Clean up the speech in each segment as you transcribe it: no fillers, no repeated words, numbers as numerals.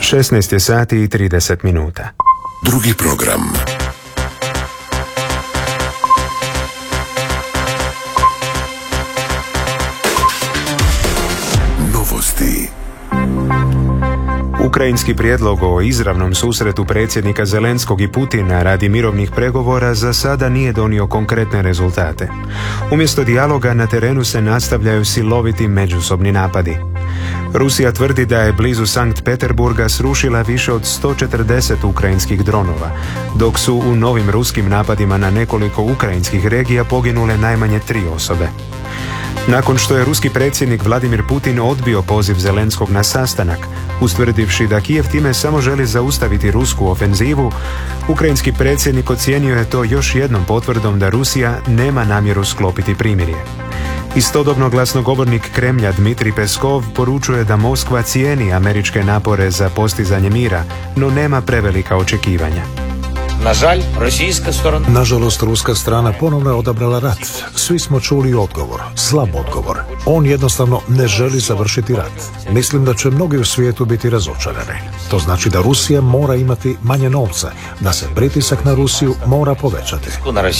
16 je sati i 30 minuta. Drugi program. Novosti. Ukrajinski prijedlog o izravnom susretu predsjednika Zelenskog i Putina radi mirovnih pregovora za sada nije donio konkretne rezultate. Umjesto dijaloga na terenu se nastavljaju siloviti međusobni napadi. Rusija tvrdi da je blizu Sankt Peterburga srušila više od 140 ukrajinskih dronova, dok su u novim ruskim napadima na nekoliko ukrajinskih regija poginule najmanje 3 osobe. Nakon što je ruski predsjednik Vladimir Putin odbio poziv Zelenskog na sastanak, ustvrdivši da Kijev time samo želi zaustaviti rusku ofenzivu, ukrajinski predsjednik ocijenio je to još jednom potvrdom da Rusija nema namjeru sklopiti primirje. Istodobno glasnogovornik Kremlja Dmitrij Peskov poručuje da Moskva cijeni američke napore za postizanje mira, no nema prevelika očekivanja. Nažalost, ruska strana ponovno je odabrala rat. Svi smo čuli odgovor, slab odgovor. On jednostavno ne želi završiti rat. Mislim da će mnogi u svijetu biti razočarani. To znači da Rusija mora imati manje novca, da se pritisak na Rusiju mora povećati.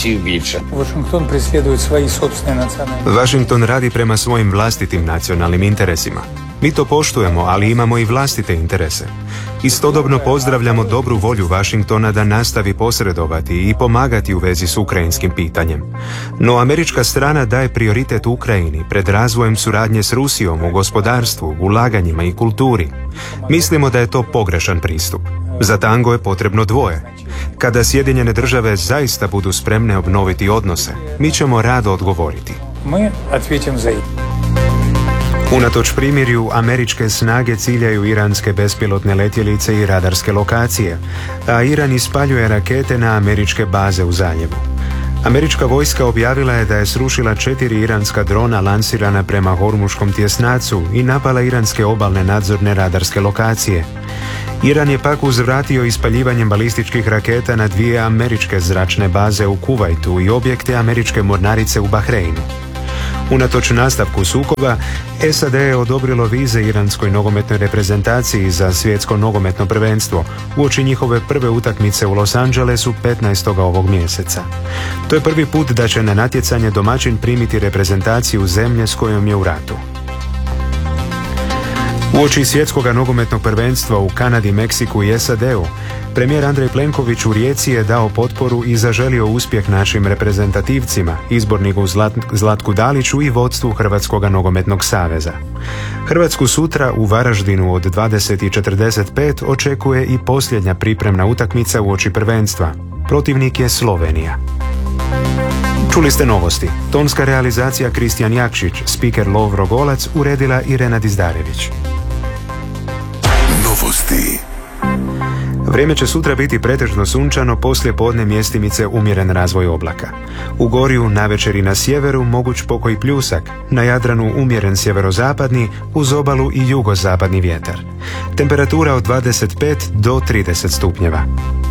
Washington radi prema svojim vlastitim nacionalnim interesima. Mi to poštujemo, ali imamo i vlastite interese. Istodobno pozdravljamo dobru volju Washingtona da nastavi posredovati i pomagati u vezi s ukrajinskim pitanjem. No američka strana daje prioritet Ukrajini pred razvojem suradnje s Rusijom u gospodarstvu, ulaganjima i kulturi. Mislimo da je to pogrešan pristup. Za tango je potrebno dvoje. Kada Sjedinjene države zaista budu spremne obnoviti odnose, mi ćemo rado odgovoriti. Unatoč primirju, američke snage ciljaju iranske bespilotne letjelice i radarske lokacije, a Iran ispaljuje rakete na američke baze u zaljevu. Američka vojska objavila je da je srušila 4 iranska drona lansirana prema Hormuškom tjesnacu i napala iranske obalne nadzorne radarske lokacije. Iran je pak uzvratio ispaljivanjem balističkih raketa na 2 američke zračne baze u Kuvajtu i objekte američke mornarice u Bahreinu. Unatoč nastavku sukoba, SAD je odobrilo vize iranskoj nogometnoj reprezentaciji za svjetsko nogometno prvenstvo uoči njihove prve utakmice u Los Angelesu 15. ovog mjeseca. To je prvi put da će na natjecanje domaćin primiti reprezentaciju zemlje s kojom je u ratu. Uoči svjetskog nogometnog prvenstva u Kanadi, Meksiku i SAD-u, premijer Andrej Plenković u Rijeci je dao potporu i zaželio uspjeh našim reprezentativcima, izborniku Zlatku Daliću i vodstvu Hrvatskog nogometnog saveza. Hrvatsku sutra u Varaždinu od 20:45 očekuje i posljednja pripremna utakmica uoči prvenstva. Protivnik je Slovenija. Čuli ste novosti. Tonska realizacija Kristijan Jakšić, spiker Lovro Golac, uredila Irena Dizdarević. Novosti. Vrijeme će sutra biti pretežno sunčano, poslije podne mjestimice umjeren razvoj oblaka. U Gorju navečer i na sjeveru moguć pokoj pljusak, na Jadranu umjeren sjeverozapadni, uz obalu i jugozapadni vjetar. Temperatura od 25 do 30 stupnjeva.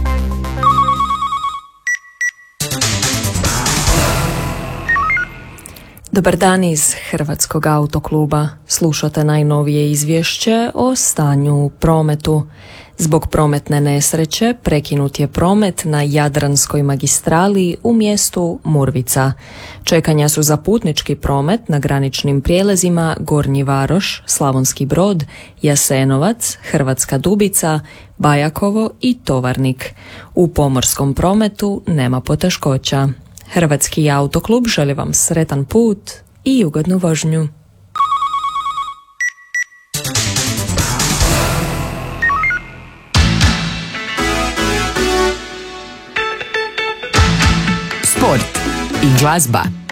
Dobar dan iz Hrvatskog autokluba. Slušate najnovije izvješće o stanju u prometu. Zbog prometne nesreće prekinut je promet na Jadranskoj magistrali u mjestu Murvica. Čekanja su za putnički promet na graničnim prijelazima Gornji Varoš, Slavonski Brod, Jasenovac, Hrvatska Dubica, Bajakovo i Tovarnik. U pomorskom prometu nema poteškoća. Hrvatski autoklub želi vam sretan put i ugodnu vožnju. Sport i glazba.